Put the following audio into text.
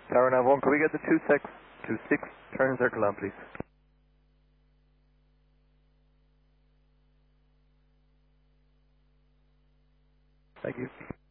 Tower 91, could we get the 2626, turn and circle on, please? Thank you.